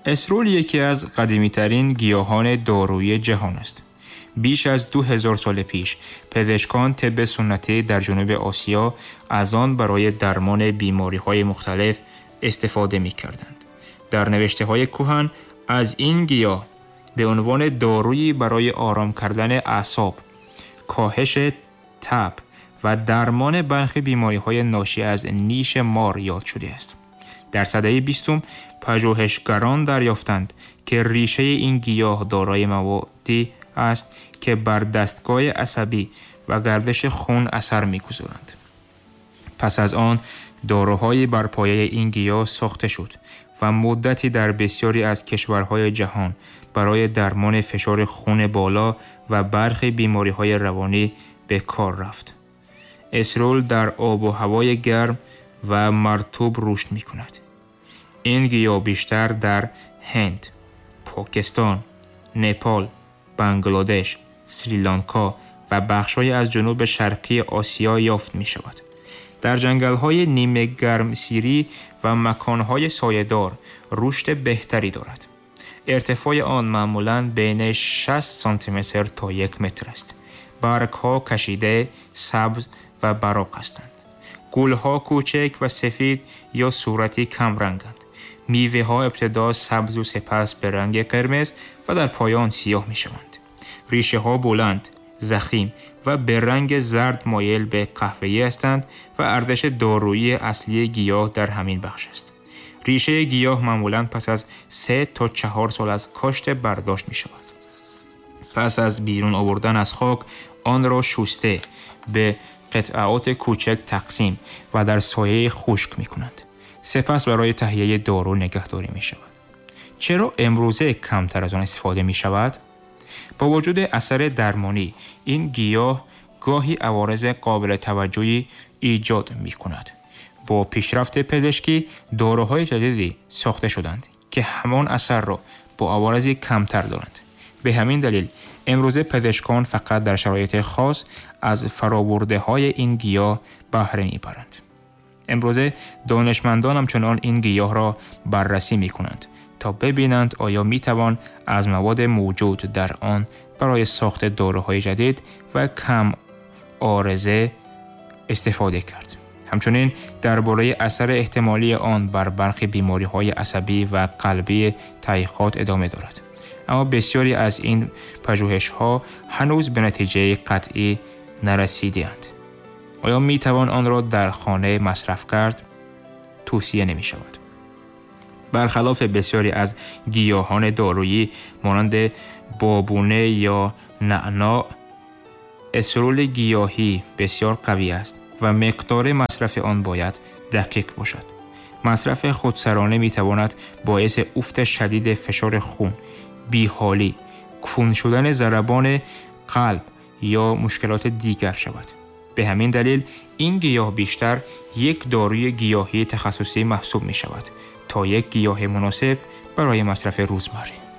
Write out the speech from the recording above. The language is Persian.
اسرول یکی از قدیمی‌ترین گیاهان دارویی جهان است. بیش از 2000 سال پیش پزشکان طب سنتی در جنوب آسیا از آن برای درمان بیماری‌های مختلف استفاده می‌کردند. در نوشته‌های کهن از این گیاه به عنوان دارویی برای آرام کردن اعصاب، کاهش تب و درمان برخی بیماری‌های ناشی از نیش مار یاد شده است. در سده 20 پژوهشگران دریافتند که ریشه این گیاه دارای موادی است که بر دستگاه عصبی و گردش خون اثر می‌گذارند. پس از آن داروهایی بر پایه این گیاه ساخته شد و مدتی در بسیاری از کشورهای جهان برای درمان فشار خون بالا و برخی بیماری‌های روانی به کار رفت. اسرول در آب و هوای گرم و مرطوب رشد می‌کند. این گیاه بیشتر در هند، پاکستان، نپال، بنگلادش، سریلانکا و بخش‌های از جنوب شرقی آسیا یافت می‌شود. در جنگل‌های نیمه گرم سیری و مکان‌های سایه‌دار رشد بهتری دارد. ارتفاع آن معمولاً بین 60 سانتیمتر تا 1 متر است. برگ‌ها کشیده، سبز و براق هستند. گل‌ها کوچک و سفید یا صورتی کم رنگند. میوه‌ها ابتدا سبز و سپس به رنگ قرمز و در پایان سیاه می‌شوند. ریشه‌ها بلند، ضخیم و به رنگ زرد مایل به قهوه‌ای هستند و ارزش دارویی اصلی گیاه در همین بخش است. ریشه گیاه معمولاً پس از 3 تا 4 سال از کاشت برداشت می‌شود. پس از بیرون آوردن از خاک آن را شسته به قطعات کوچک تقسیم و در سایه خشک می‌کنند. سپس برای تهیه دارو نگهداری می‌شود. چرا امروزه کمتر از آن استفاده می‌شود؟ با وجود اثر درمانی این گیاه گاهی عوارض قابل توجهی ایجاد می‌کند. با پیشرفت پزشکی داروهای جدیدی ساخته شدند که همان اثر را با عوارض کمتر دارند. به همین دلیل امروزه پزشکان فقط در شرایط خاص از فرآورده‌های این گیاه بهره می‌برند. امروزه دانشمندان همچنان این گیاه را بررسی می‌کنند تا ببینند آیا می‌توان از مواد موجود در آن برای ساخت داروهای جدید و کم عارضه استفاده کرد. همچنین درباره اثر احتمالی آن بر برخی بیماری‌های عصبی و قلبی تحقیقات ادامه دارد. اما بسیاری از این پژوهش‌ها هنوز به نتیجه قطعی نرسیده‌اند. آیا می‌توان آن را در خانه مصرف کرد؟ توصیه نمی‌شود. برخلاف بسیاری از گیاهان دارویی مانند بابونه یا نعنا، اسرول گیاهی بسیار قوی است و مقدار مصرف آن باید دقیق باشد. مصرف خودسرانه می‌تواند باعث افت شدید فشار خون، بیحالی، کند شدن ضربان قلب یا مشکلات دیگر شود. به همین دلیل این گیاه بیشتر یک داروی گیاهی تخصصی محسوب می شود تا یک گیاه مناسب برای مصرف روزمره.